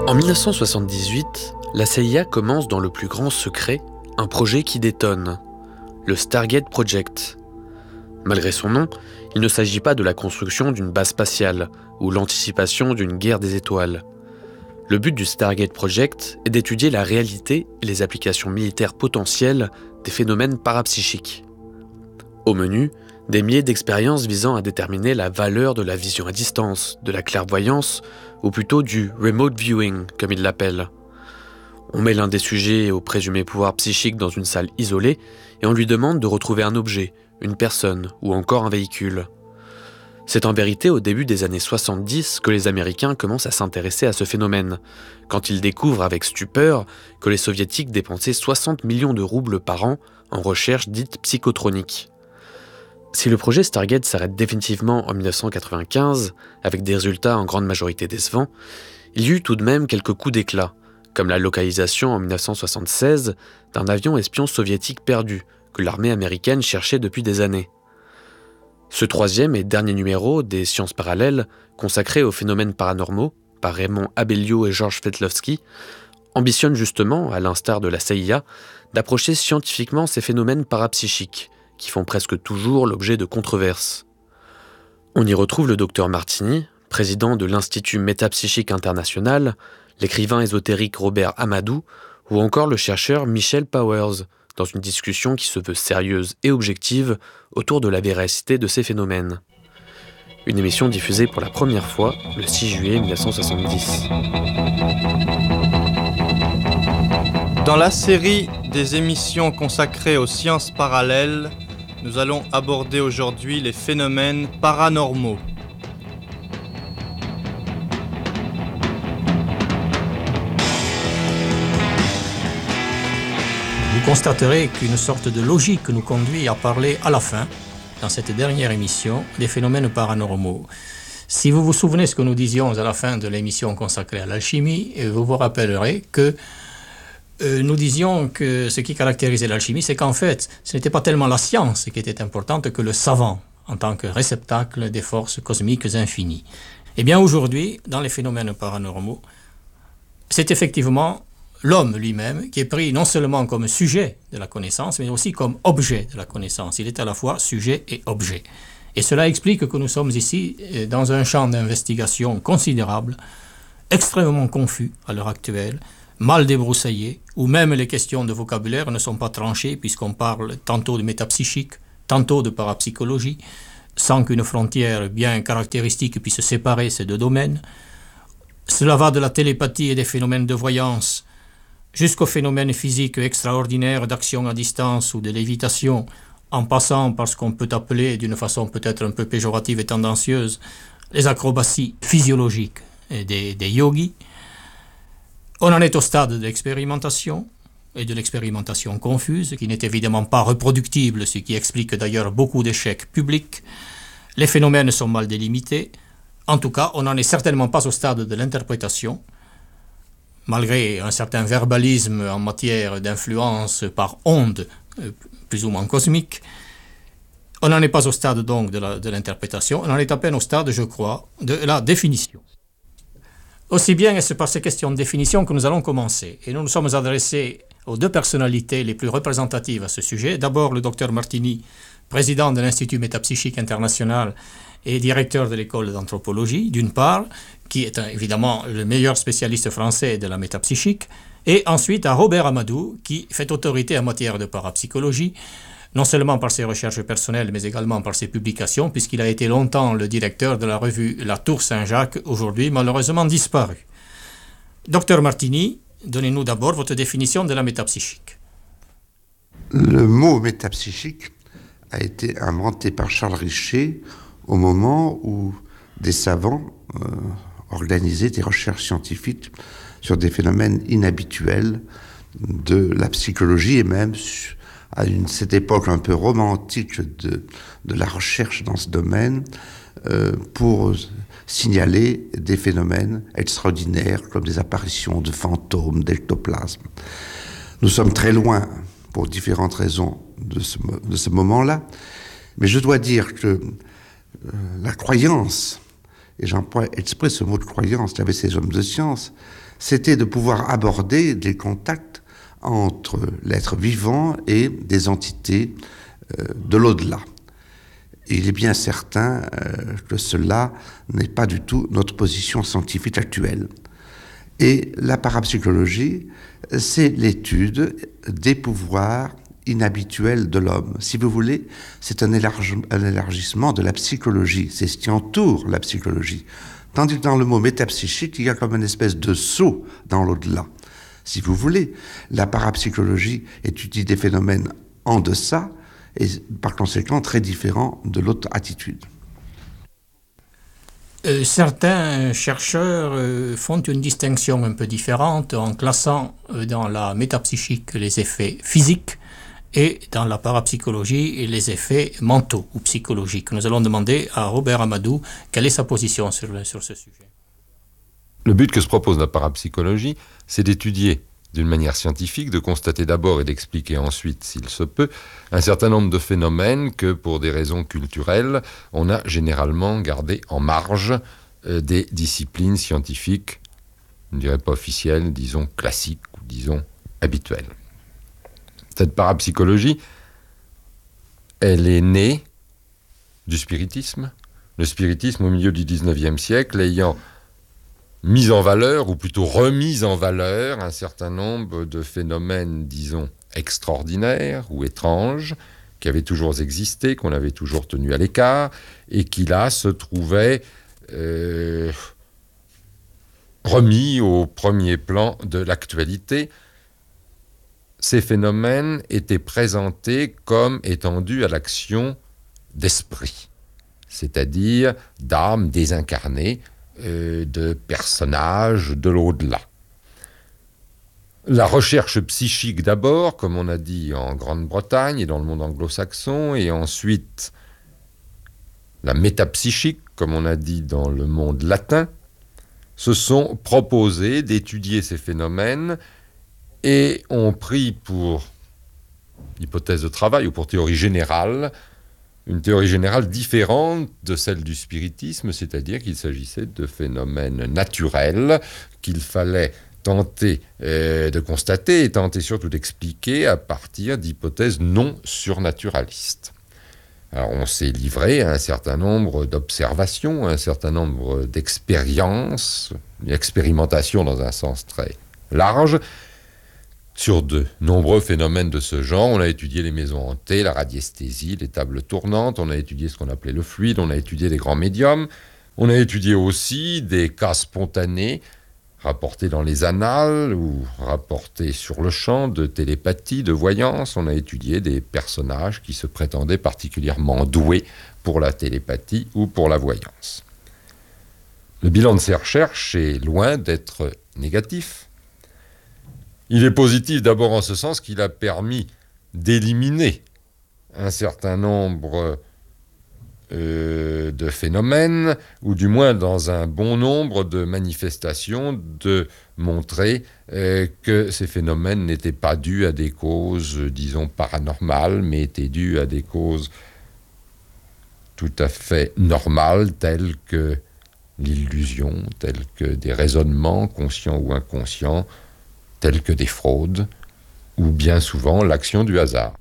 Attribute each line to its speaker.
Speaker 1: En 1978, la CIA commence dans le plus grand secret un projet qui détonne, le Stargate Project. Malgré son nom, il ne s'agit pas de la construction d'une base spatiale ou l'anticipation d'une guerre des étoiles. Le but du Stargate Project est d'étudier la réalité et les applications militaires potentielles des phénomènes parapsychiques. Au menu, des milliers d'expériences visant à déterminer la valeur de la vision à distance, de la clairvoyance, ou plutôt du remote viewing, comme ils l'appellent. On met l'un des sujets au présumé pouvoir psychique dans une salle isolée et on lui demande de retrouver un objet, une personne ou encore un véhicule. C'est en vérité au début des années 70 que les Américains commencent à s'intéresser à ce phénomène, quand ils découvrent avec stupeur que les Soviétiques dépensaient 60 millions de roubles par an en recherche dite psychotronique. Si le projet Stargate s'arrête définitivement en 1995, avec des résultats en grande majorité décevants, il y eut tout de même quelques coups d'éclat, comme la localisation en 1976 d'un avion espion soviétique perdu que l'armée américaine cherchait depuis des années. Ce troisième et dernier numéro des Sciences parallèles, consacré aux phénomènes paranormaux par Raymond Abellio et Georges Svetlowski, ambitionne justement, à l'instar de la CIA, d'approcher scientifiquement ces phénomènes parapsychiques, qui font presque toujours l'objet de controverses. On y retrouve le docteur Martini, président de l'Institut Métapsychique International, l'écrivain ésotérique Robert Amadou, ou encore le chercheur Michel Powers, dans une discussion qui se veut sérieuse et objective autour de la véracité de ces phénomènes. Une émission diffusée pour la première fois le 6 juillet 1970.
Speaker 2: Dans la série des émissions consacrées aux sciences parallèles, nous allons aborder aujourd'hui les phénomènes paranormaux.
Speaker 3: Vous constaterez qu'une sorte de logique nous conduit à parler à la fin, dans cette dernière émission, des phénomènes paranormaux. Si vous vous souvenez ce que nous disions à la fin de l'émission consacrée à l'alchimie, vous vous rappellerez que nous disions que ce qui caractérisait l'alchimie, c'est qu'en fait, ce n'était pas tellement la science qui était importante que le savant, en tant que réceptacle des forces cosmiques infinies. Eh bien aujourd'hui, dans les phénomènes paranormaux, c'est effectivement l'homme lui-même qui est pris non seulement comme sujet de la connaissance, mais aussi comme objet de la connaissance. Il est à la fois sujet et objet. Et cela explique que nous sommes ici dans un champ d'investigation considérable, extrêmement confus à l'heure actuelle, mal débroussaillé, où même les questions de vocabulaire ne sont pas tranchées, puisqu'on parle tantôt de métapsychique, tantôt de parapsychologie, sans qu'une frontière bien caractéristique puisse séparer ces deux domaines. Cela va de la télépathie et des phénomènes de voyance jusqu'aux phénomènes physiques extraordinaires d'action à distance ou de lévitation, en passant par ce qu'on peut appeler, d'une façon peut-être un peu péjorative et tendancieuse, les acrobaties physiologiques des yogis. On en est au stade de l'expérimentation, et de l'expérimentation confuse, qui n'est évidemment pas reproductible, ce qui explique d'ailleurs beaucoup d'échecs publics. Les phénomènes sont mal délimités. En tout cas, on n'en est certainement pas au stade de l'interprétation, malgré un certain verbalisme en matière d'influence par ondes, plus ou moins cosmiques. On n'en est pas au stade donc de l'interprétation, on en est à peine au stade, je crois, de la définition. Aussi bien est-ce par ces questions de définition que nous allons commencer. Et nous nous sommes adressés aux deux personnalités les plus représentatives à ce sujet. D'abord le docteur Martini, président de l'Institut Métapsychique International et directeur de l'école d'anthropologie, d'une part, qui est évidemment le meilleur spécialiste français de la métapsychique, et ensuite à Robert Amadou, qui fait autorité en matière de parapsychologie, non seulement par ses recherches personnelles, mais également par ses publications, puisqu'il a été longtemps le directeur de la revue La Tour Saint-Jacques, aujourd'hui malheureusement disparue. Docteur Martini, donnez-nous d'abord votre définition de la métapsychique.
Speaker 4: Le mot métapsychique a été inventé par Charles Richer au moment où des savants organisaient des recherches scientifiques sur des phénomènes inhabituels de la psychologie et même à cette époque un peu romantique de la recherche dans ce domaine pour signaler des phénomènes extraordinaires comme des apparitions de fantômes, d'ectoplasmes. Nous sommes très loin, pour différentes raisons, de ce moment-là, mais je dois dire que la croyance et j'emploie exprès ce mot de croyance qu'avaient ces hommes de science, c'était de pouvoir aborder des contacts entre l'être vivant et des entités de l'au-delà. Et il est bien certain que cela n'est pas du tout notre position scientifique actuelle. Et la parapsychologie, c'est l'étude des pouvoirs inhabituels de l'homme. Si vous voulez, c'est un élargissement de la psychologie, c'est ce qui entoure la psychologie. Tandis que dans le mot métapsychique, il y a comme une espèce de saut dans l'au-delà. Si vous voulez, la parapsychologie étudie des phénomènes en deçà et par conséquent très différents de l'autre attitude.
Speaker 3: Certains chercheurs font une distinction un peu différente en classant dans la métapsychique les effets physiques et dans la parapsychologie les effets mentaux ou psychologiques. Nous allons demander à Robert Amadou quelle est sa position sur ce sujet.
Speaker 5: Le but que se propose la parapsychologie, c'est d'étudier d'une manière scientifique, de constater d'abord et d'expliquer ensuite, s'il se peut, un certain nombre de phénomènes que, pour des raisons culturelles, on a généralement gardés en marge des disciplines scientifiques, je ne dirais pas officielles, disons classiques ou disons habituelles. Cette parapsychologie, elle est née du spiritisme. Le spiritisme, au milieu du XIXe siècle, ayant mis en valeur, ou plutôt remis en valeur, un certain nombre de phénomènes, disons, extraordinaires ou étranges, qui avaient toujours existé, qu'on avait toujours tenu à l'écart, et qui là se trouvaient remis au premier plan de l'actualité. Ces phénomènes étaient présentés comme étant dus à l'action d'esprit, c'est-à-dire d'âmes désincarnées, de personnages de l'au-delà. La recherche psychique d'abord, comme on a dit en Grande-Bretagne et dans le monde anglo-saxon, et ensuite la métapsychique, comme on a dit dans le monde latin, se sont proposés d'étudier ces phénomènes et ont pris pour hypothèse de travail ou pour théorie générale une théorie générale différente de celle du spiritisme, c'est-à-dire qu'il s'agissait de phénomènes naturels qu'il fallait tenter de constater et tenter surtout d'expliquer à partir d'hypothèses non surnaturalistes. Alors on s'est livré à un certain nombre d'observations, à un certain nombre d'expériences, expérimentations dans un sens très large, sur de nombreux phénomènes de ce genre. On a étudié les maisons hantées, la radiesthésie, les tables tournantes, on a étudié ce qu'on appelait le fluide, on a étudié les grands médiums, on a étudié aussi des cas spontanés rapportés dans les annales ou rapportés sur le champ de télépathie, de voyance. On a étudié des personnages qui se prétendaient particulièrement doués pour la télépathie ou pour la voyance. Le bilan de ces recherches est loin d'être négatif. Il est positif d'abord en ce sens qu'il a permis d'éliminer un certain nombre de phénomènes, ou du moins dans un bon nombre de manifestations, de montrer que ces phénomènes n'étaient pas dus à des causes, disons, paranormales, mais étaient dus à des causes tout à fait normales, telles que l'illusion, telles que des raisonnements conscients ou inconscients, telles que des fraudes, ou bien souvent l'action du hasard.